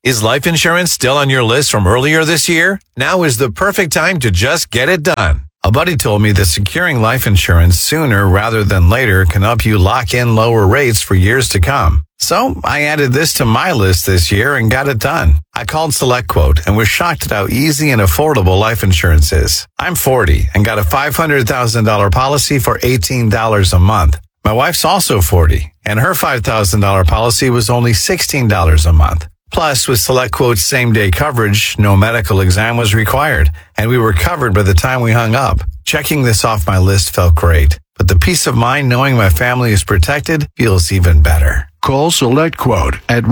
Is life insurance still on your list from earlier this year? Now is the perfect time to just get it done. A buddy told me that securing life insurance sooner rather than later can help you lock in lower rates for years to come. So I added this to my list this year and got it done. I called SelectQuote and was shocked at how easy and affordable life insurance is. I'm 40 and got a $500,000 policy for $18 a month. My wife's also 40 and her $5,000 policy was only $16 a month. Plus, with SelectQuote's same-day coverage, no medical exam was required, and we were covered by the time we hung up. Checking this off my list felt great, but the peace of mind knowing my family is protected feels even better. Call SelectQuote at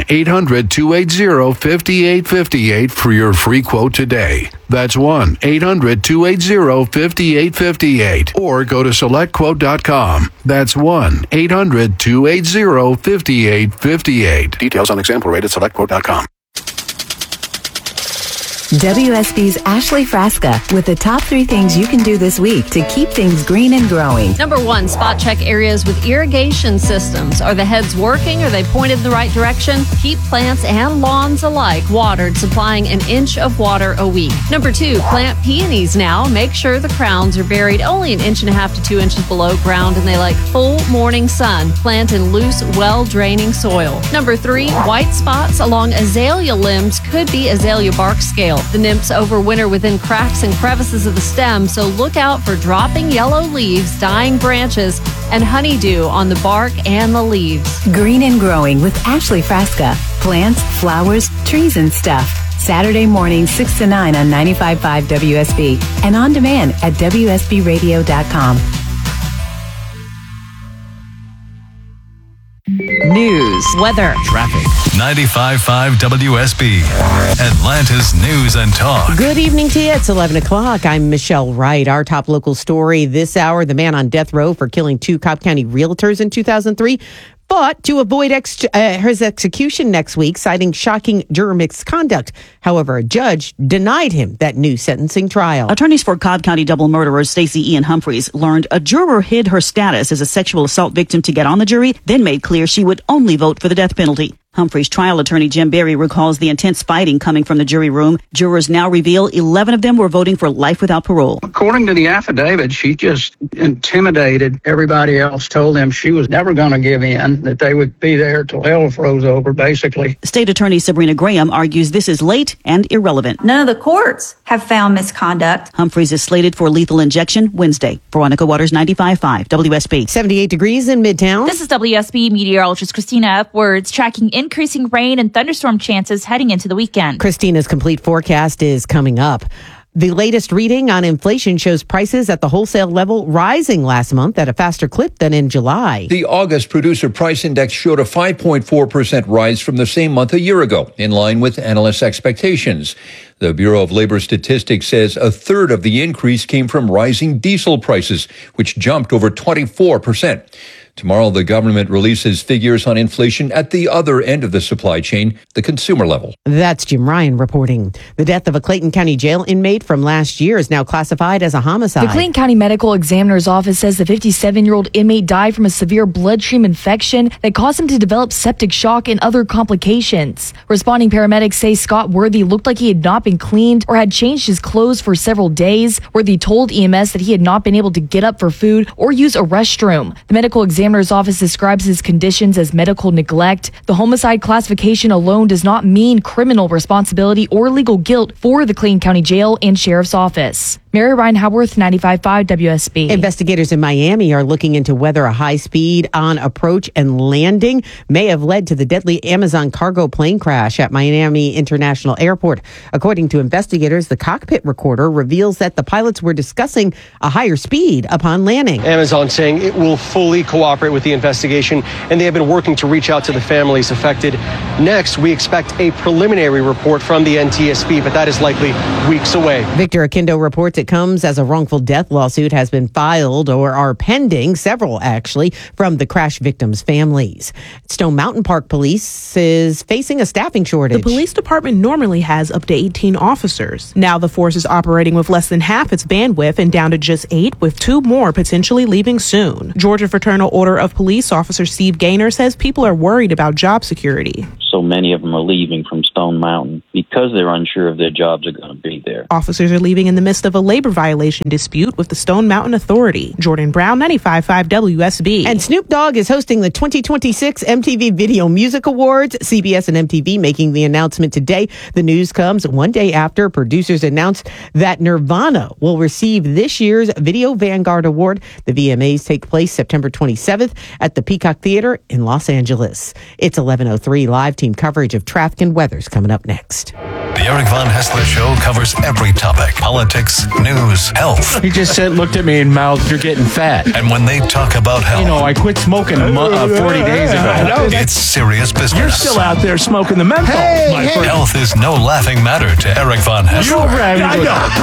1-800-280-5858 for your free quote today. That's 1-800-280-5858. Or go to SelectQuote.com. That's 1-800-280-5858. Details on example rate at SelectQuote.com. WSB's Ashley Frasca with the top 3 things you can do this week to keep things green and growing. Number 1, spot check areas with irrigation systems. Are the heads working? Are they pointed in the right direction? Keep plants and lawns alike watered, supplying an inch of water a week. Number 2, plant peonies now. Make sure the crowns are buried only 1.5 to 2 inches below ground and they like full morning sun. Plant in loose, well-draining soil. Number 3, white spots along azalea limbs could be azalea bark scale. The nymphs overwinter within cracks and crevices of the stem, so look out for dropping yellow leaves, dying branches, and honeydew on the bark and the leaves. Green and Growing with Ashley Frasca. Plants, flowers, trees, and stuff. Saturday morning, 6 to 9 on 95.5 WSB and on demand at WSBradio.com. News, weather, traffic. 95.5 WSB, Atlanta's News and Talk. Good evening to you. It's 11 o'clock. I'm Michelle Wright. Our top local story this hour, the man on death row for killing 2 Cobb County realtors in 2003. But to avoid his execution next week, citing shocking juror misconduct. However, a judge denied him that new sentencing trial. Attorneys for Cobb County double murderer Stacey Ian Humphreys learned a juror hid her status as a sexual assault victim to get on the jury, then made clear she would only vote for the death penalty. Humphreys' trial attorney Jim Berry recalls the intense fighting coming from the jury room. Jurors now reveal 11 of them were voting for life without parole. According to the affidavit, she just intimidated everybody else, told them she was never going to give in, that they would be there till hell froze over, basically. State Attorney Sabrina Graham argues this is late and irrelevant. None of the courts have found misconduct. Humphreys is slated for lethal injection Wednesday. Veronica Waters, 95.5 WSB. 78 degrees in Midtown. This is WSB meteorologist Christina Upwards, tracking increasing rain and thunderstorm chances heading into the weekend. Christina's complete forecast is coming up. The latest reading on inflation shows prices at the wholesale level rising last month at a faster clip than in July. The August Producer Price Index showed a 5.4% rise from the same month a year ago, in line with analysts' expectations. The Bureau of Labor Statistics says a third of the increase came from rising diesel prices, which jumped over 24%. Tomorrow, the government releases figures on inflation at the other end of the supply chain, the consumer level. That's Jim Ryan reporting. The death of a Clayton County jail inmate from last year is now classified as a homicide. The Clayton County Medical Examiner's Office says the 57-year-old inmate died from a severe bloodstream infection that caused him to develop septic shock and other complications. Responding paramedics say Scott Worthy looked like he had not been cleaned or had changed his clothes for several days. Worthy told EMS that he had not been able to get up for food or use a restroom. The medical examiner's office describes his conditions as medical neglect. The homicide classification alone does not mean criminal responsibility or legal guilt for the Clayton County Jail and Sheriff's Office. Mary Ryan Howarth, 95.5 WSB. Investigators in Miami are looking into whether a high-speed on approach and landing may have led to the deadly Amazon cargo plane crash at Miami International Airport. According to investigators, the cockpit recorder reveals that the pilots were discussing a higher speed upon landing. Amazon saying it will fully cooperate with the investigation, and they have been working to reach out to the families affected. Next, we expect a preliminary report from the NTSB, but that is likely weeks away. Victor Akindo reports it comes as a wrongful death lawsuit has been filed or are pending, several actually, from the crash victims' families. Stone Mountain Park Police is facing a staffing shortage. The police department normally has up to 18 officers. Now the force is operating with less than half its bandwidth and down to just 8, with 2 more potentially leaving soon. Georgia Fraternal Order of Police Officer Steve Gaynor says people are worried about job security. so many of them are leaving from Stone Mountain because they're unsure if their jobs are going to be there. Officers are leaving in the midst of a labor violation dispute with the Stone Mountain Authority. Jordan Brown, 95.5 WSB. And Snoop Dogg is hosting the 2026 MTV Video Music Awards. CBS and MTV making the announcement today. The news comes one day after producers announced that Nirvana will receive this year's Video Vanguard Award. The VMAs take place September 27th at the Peacock Theater in Los Angeles. It's 11:03. Live team coverage of traffic and weather's coming up next. The Eric Von Hessler Show covers every topic: politics, news, health. He just looked at me and mouthed, "You're getting fat." And when they talk about health, I quit smoking 40 days ago. It's serious business. You're still out there smoking the menthol. Hey. Health is no laughing matter to Eric Von Hessler. I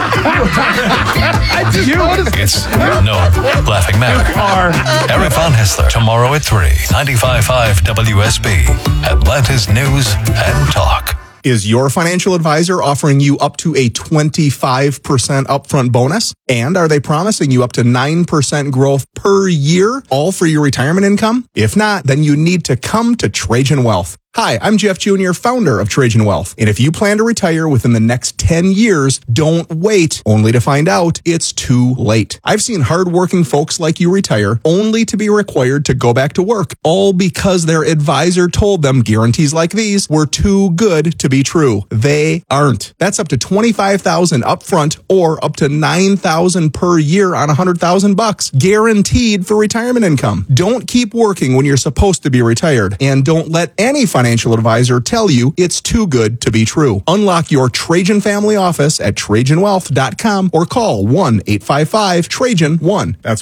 just noticed. It's no laughing matter. Eric Von Hessler, tomorrow at 3, 95.5 WSB, Atlanta's News and Talk. Is your financial advisor offering you up to a 25% upfront bonus? And are they promising you up to 9% growth per year, all for your retirement income? If not, then you need to come to Trajan Wealth. Hi, I'm Jeff Jr., founder of Trajan Wealth. And if you plan to retire within the next 10 years, don't wait only to find out it's too late. I've seen hardworking folks like you retire only to be required to go back to work, all because their advisor told them guarantees like these were too good to be true. They aren't. That's up to $25,000 upfront or up to $9,000 per year on $100,000 guaranteed for retirement income. Don't keep working when you're supposed to be retired, and don't let any financial advisor tell you it's too good to be true. Unlock your Trajan family office at TrajanWealth.com or call 1-855-TRAJAN-1. That's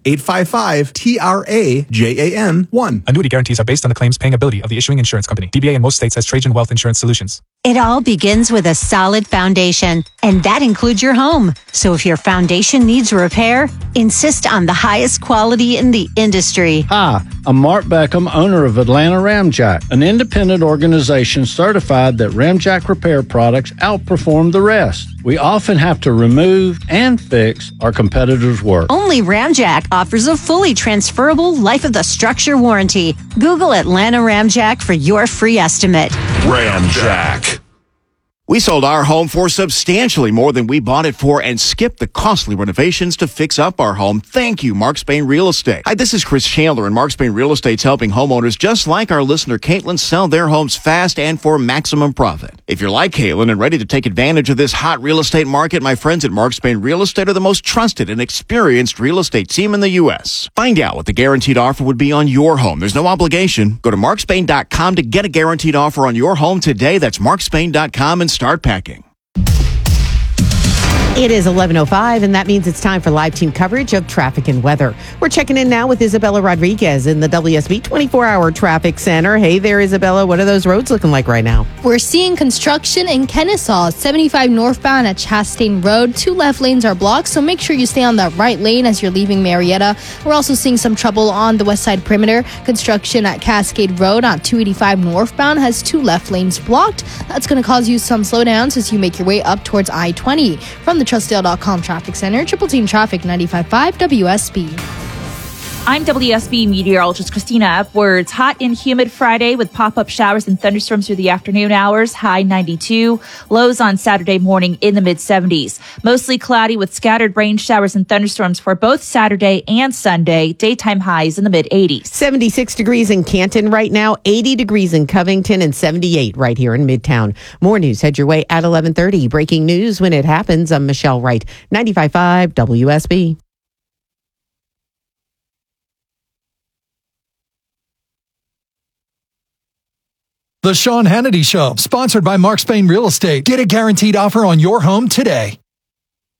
1-855-TRAJAN-1. Annuity guarantees are based on the claims paying ability of the issuing insurance company. DBA in most states has Trajan Wealth Insurance Solutions. It all begins with a solid foundation, and that includes your home. So if your foundation needs repair, insist on the highest quality in the industry. Hi, I'm Mark Beckham, owner of Atlanta Ramjack, an independent organization certified that Ramjack repair products outperform the rest. We often have to remove and fix our competitors' work. Only Ramjack offers a fully transferable life of the structure warranty. Google Atlanta Ramjack for your free estimate. Ramjack. We sold our home for substantially more than we bought it for and skipped the costly renovations to fix up our home. Thank you, Mark Spain Real Estate. Hi, this is Chris Chandler, and Mark Spain Real Estate's helping homeowners just like our listener Caitlin sell their homes fast and for maximum profit. If you're like Caitlin and ready to take advantage of this hot real estate market, my friends at Mark Spain Real Estate are the most trusted and experienced real estate team in the U.S. Find out what the guaranteed offer would be on your home. There's no obligation. Go to markspain.com to get a guaranteed offer on your home today. That's markspain.com and start packing. It is 11:05, and that means it's time for live team coverage of traffic and weather. We're checking in now with Isabella Rodriguez in the WSB 24-hour traffic center. Hey there, Isabella. What are those roads looking like right now? We're seeing construction in Kennesaw, 75 northbound at Chastain Road. 2 left lanes are blocked, so make sure you stay on that right lane as you're leaving Marietta. We're also seeing some trouble on the west side perimeter. Construction at Cascade Road on 285 northbound has 2 left lanes blocked. That's going to cause you some slowdowns as you make your way up towards I-20. From the Trustdale.com Traffic Center, Triple Team Traffic 95.5 WSB. I'm WSB meteorologist Christina Upwards. Hot and humid Friday with pop-up showers and thunderstorms through the afternoon hours. High 92. Lows on Saturday morning in the mid-70s. Mostly cloudy with scattered rain showers and thunderstorms for both Saturday and Sunday. Daytime highs in the mid-80s. 76 degrees in Canton right now. 80 degrees in Covington and 78 right here in Midtown. More news head your way at 11:30. Breaking news when it happens. I'm Michelle Wright, 95.5 WSB. The Sean Hannity Show, sponsored by Mark Spain Real Estate. Get a guaranteed offer on your home today.